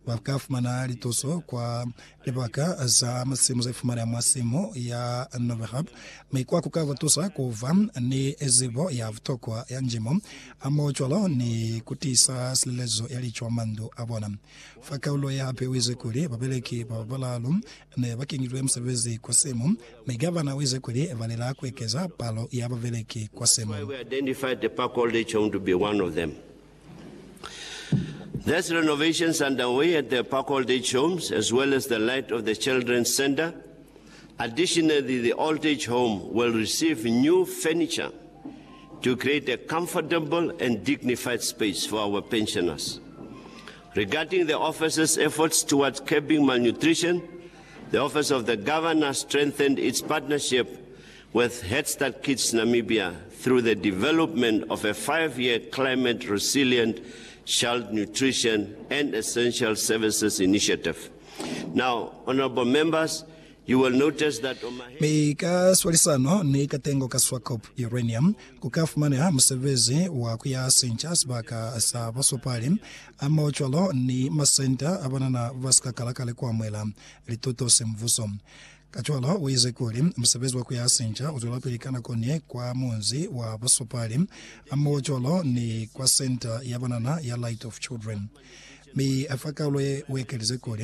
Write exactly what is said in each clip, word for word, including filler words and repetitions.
wakafumana litoso kwa lebaka za masimu za ifumana ya mwasimu ya Novahab meikwa kukava tusa kuva ni ezibo ya vutokwa ya njimo amo chwalo ni kutisa sililezo yalichwa mandu abona fakaulo ya hape wize kuri babeleki babalalum ne bakingirwe msebezi kwa simu megavana wize kuri valela kwekeza palo ya babeleki kwa simu. We identified the Park Old Age Home to be one of them. There's renovations underway at the Park Old Age Homes as well as the Light of the Children's Center. Additionally, the Old Age Home will receive new furniture to create a comfortable and dignified space for our pensioners. Regarding the office's efforts towards curbing malnutrition, the Office of the Governor strengthened its partnership with Head Start Kids Namibia through the development of a five-year climate-resilient child nutrition and essential services initiative. Now, honorable members, you will notice that Mika swalisano ni katengo kaswakop uranium kukafumana msevezi wa kuya sinchas baka sa basopali ama ocholo ni masenta abanana vaska kalakale kwa mwela litoto semvuso kachwalo wize kuri msevezi wa kuya sincha uzola pelikana konye kwa munzi wa basopali ama ocholo ni kwa center ya banana ya Light of Children mi afaka uloye wekelize kuri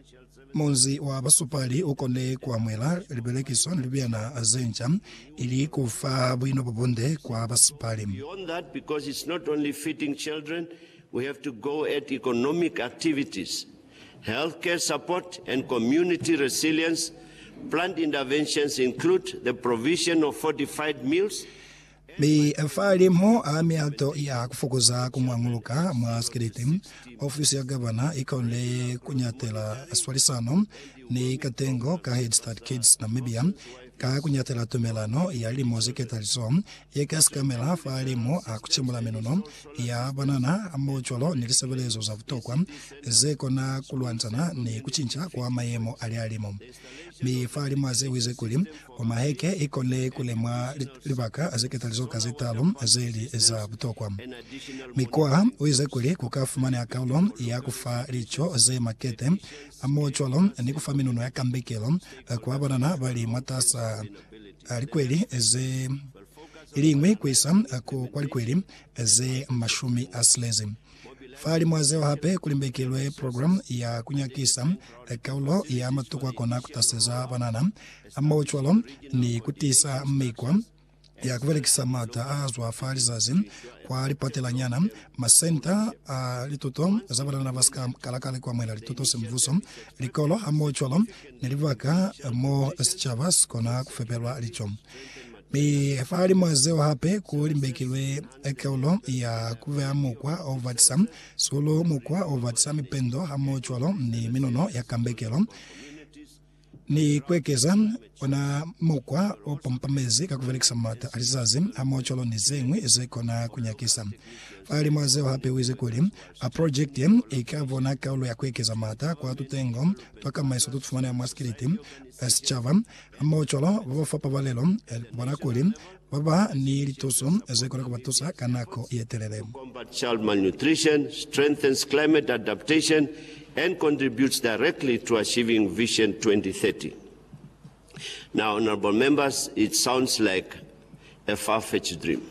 Monzi wa basupali ukone kwa mwela libelekison libiana azencha ili kufa bwino babonde kwa basupali. Beyond that, because it's not only feeding children, we have to go at economic activities, healthcare support and community resilience. Planned interventions include the provision of fortified meals. Mi afali mo amiato ya kufokoza kumwanguluka mwa skeletim ofisi ya gavana ikonle kunyatela swalisano ni katengo ka Head Start Kids Namibia ka kunyatela tumelano ya limo zeketalizo ye kaskamela fali mo akuchimula menono ya banana amocholo nilisabelezo za vutokwa zeko na kulwanzana ni kuchincha kwa mayemo ali alimo mi fali maze wize kuli omaheke ikonle kulemwa libaka zeketalizo kazetalo zeli za vutokwa mikwa wize kuli kukafumana akaulo ya kufa licho ze makete amocholo ni kufa menono ya kambekelo kwa banana bali matasa alikweli ze ilingwe kwisa ku kwalikweli ze mashumi aslezi fali mwazeo hape kulimbekelwe program ya kunyakisa kaulo ya matukwa kona kutaseza banana ama uchwalo ni kutisa mmekwa ya kuvelekisa mata azwa fali zazi kwa lipatela nyana masenta uh, litoto zabana na vaska kalakale kwa mwela litoto semvuso likolo ama uchwalo nilivaka mo schavas kona kufepelwa licho mi fali mwazeo hape kulimbekilwe ekaulo ya kuvea mukwa ovatisam solo mukwa ovatisam pendo hamo chwalo ni minono ya kambekelo ni kwekeza ona mukwa opompamezi kakuvelekisa mata alizazi hamo chwalo ni zengwe zekona kunyakisa fali mwazeo hape wize kuli a project yem ikavona kaulo ya kwekeza mata kwa tutengo twaka maiso tutufumana ya maskiliti Schava, Mocholo, Vofapa Valelo, Bonaculi, Baba ni litoso ezekora kubatosa kanako yetelele. Combat child malnutrition, strengthens climate adaptation and contributes directly to achieving Vision twenty thirty. Now, honorable members, it sounds like a far-fetched dream.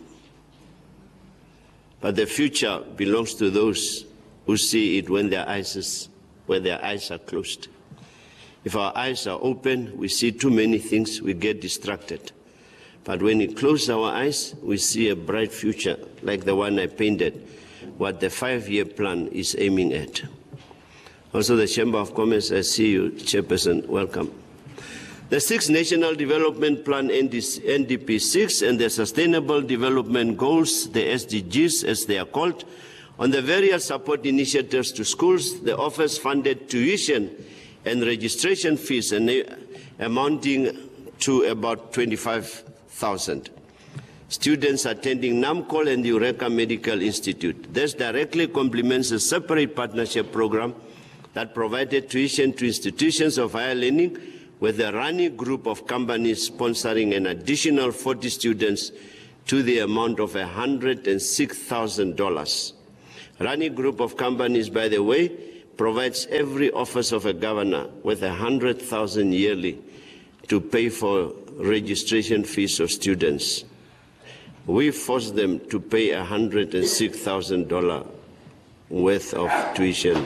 But the future belongs to those who see it when their eyes is, when their eyes are closed. If our eyes are open, we see too many things, we get distracted. But when we close our eyes, we see a bright future like the one I painted, what the five-year plan is aiming at. Also, the Chamber of Commerce, I see you, Chairperson, welcome. The Sixth National Development Plan, N D P six, and the Sustainable Development Goals, the S D Gs as they are called, on the various support initiatives to schools, the office funded tuition and registration fees amounting to about twenty-five thousand. Students attending NAMCOL and the Eureka Medical Institute. This directly complements a separate partnership program that provided tuition to institutions of higher learning, with a running group of companies sponsoring an additional forty students to the amount of one hundred six thousand dollars. Running group of companies, by the way, provides every office of a governor with a hundred thousand yearly to pay for registration fees of students. We force them to pay a hundred and six thousand dollars worth of tuition.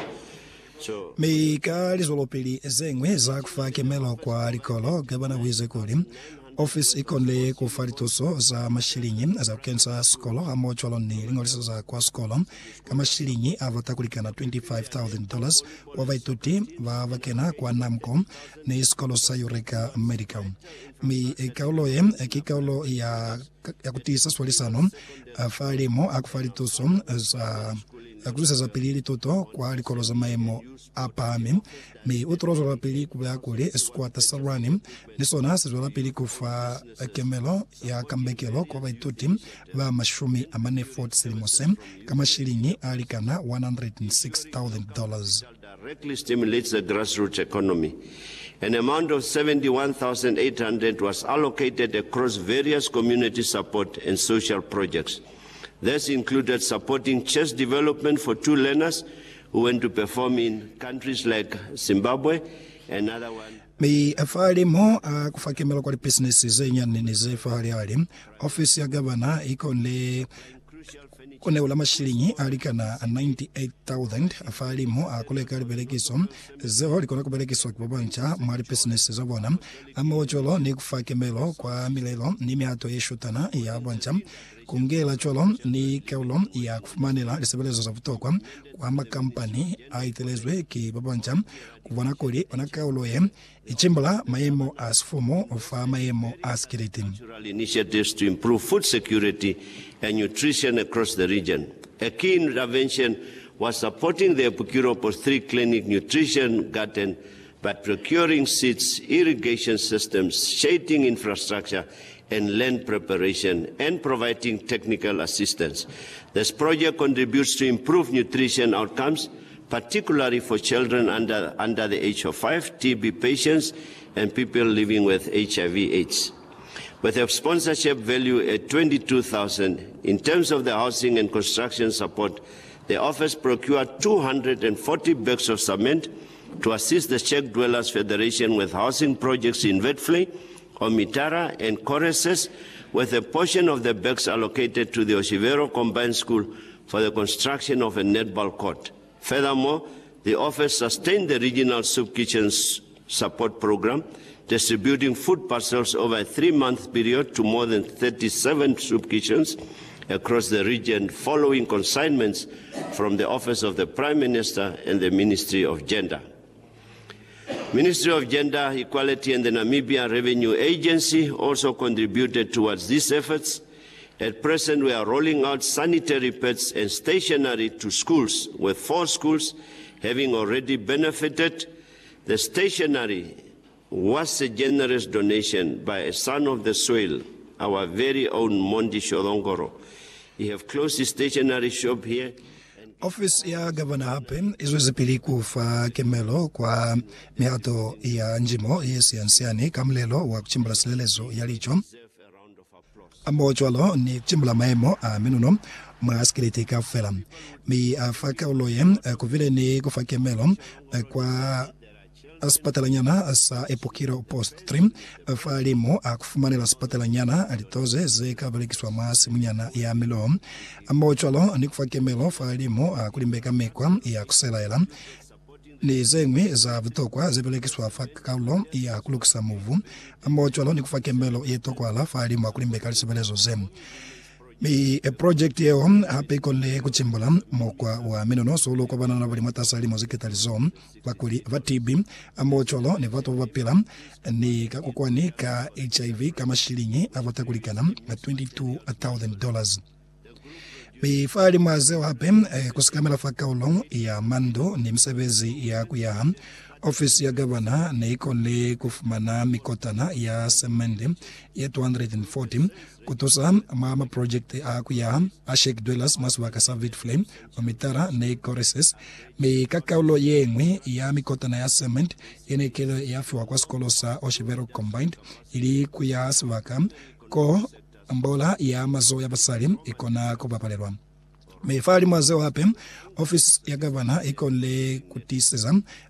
So, Mika lizolopili ezengwe za kufakemelo kwa likolo gavana wize kuli office ikonle kufaritoso za mashilinyi za kensa skolo amocholo ni lingolisa za kwa skolo kama shilinyi avatakulikana twenty-five thousand dollars kwa vaituti va vakena kwa namko ni skolo sa Eureka Medical. Mi kaulo ye kikaulo ya ya kutisa swalisano afalimo akufaritoso za akuza za pilili toto kwa likolo za maemo apami mi utrozo la pili kubya kule esquata salwani nisona sezo la pili kufa kemelo ya kambekelo kwa baituti va mashumi amane fort silimose kama shilingi alikana one hundred six thousand dollars. Directly stimulates the grassroots economy. An amount of seventy-one thousand eight hundred was allocated across various community support and social projects. This included supporting chess development for two learners who went to perform in countries like Zimbabwe. Another one. Mi afali mo uh, kufakemelo kwa business zenya ninize fahali hali. Office ya governor ikonle kone ulama shilingi alikana ninety-eight thousand afali mo akuleka libelekiso zeo likona kubelekiso kwa bancha mwali business zabona ama ocholo ni kufakemelo kwa milelo ni mihato yeshutana ya bancha kungela cholo ni kaulo ya kufumanela lisebelezo za kutokwa kwa makampani aitelezwe ki babancha kubona kuli ona kaulo ye ichimbala mayemo asfumo ofa mayemo askiriti. Initiatives to improve food security and nutrition across the region. A key intervention was supporting the Epukiro Post three Clinic Nutrition Garden by procuring seeds, irrigation systems, shading infrastructure, and land preparation, and providing technical assistance. This project contributes to improve nutrition outcomes, particularly for children under, under the age of five, T B patients, and people living with H I V AIDS. With a sponsorship value at twenty-two thousand dollars, in terms of the housing and construction support, the office procured two hundred forty bags of cement to assist the Czech Dwellers Federation with housing projects in Vetfley, Omitara, and Koreses, with a portion of the bags allocated to the Oshivero Combined School for the construction of a netball court. Furthermore, the office sustained the regional soup kitchens support program, distributing food parcels over a three-month period to more than thirty-seven soup kitchens across the region, following consignments from the Office of the Prime Minister and the Ministry of Gender. Ministry of Gender, Equality and the Namibia Revenue Agency also contributed towards these efforts. At present, we are rolling out sanitary pads and stationery to schools, with four schools having already benefited. The stationery was a generous donation by a son of the soil, our very own Mondi Shodongoro. We have closed the stationery shop here. Office ya Governor hape izoezi pili kufa kemelo kwa mihato ya njimo yesi ansiani kamlelo wa kuchimbala silelezo ya licho. Amo chwalo ni kuchimbala maemo a minuno maaskiliti ka fela. Mi afaka uloye kuvile ni kufa kemelo kwa aspatalanyana sa Epukiro Post three falimo akufumanela aspatalanyana alitoze zeka balikiswa masi munyana ya milo amo chalo ni kufakemelo falimo akulimbeka mekwa ya kuselaela ni zengwi za vitokwa zibelekiswa fakaulo ya kulukisa muvu amo chalo ni kufakemelo yetokwala falimo akulimbeka lisebelezo zemu. Mi a project yeo hape kole kuchimbula mokwa wa minono solo kwa banana bali matasa limo ziketalizo bakuli vatibi amo cholo ni vato vapila ni kakukwani ka H I V kama shilingi avatakulikana twenty-two thousand dollars. Mi fali mazeo hape eh, kusikamela fakaulo ya mando ni msebezi ya kuyaha office ya governor na ikole kufumana mikotana ya semende ya two hundred forty kutosa mama project akuya ashek dwellers maswaka savit flame omitara na Koreses me kakaulo yengwe ya mikotana ya cement ene kele ya fiwa kwa skolosa Oshivero Combined ili kuya swaka ko mbola ya mazo ya basali ikona kubapalelwa. mefali mwaze wape office ya governor ikonle kutisiza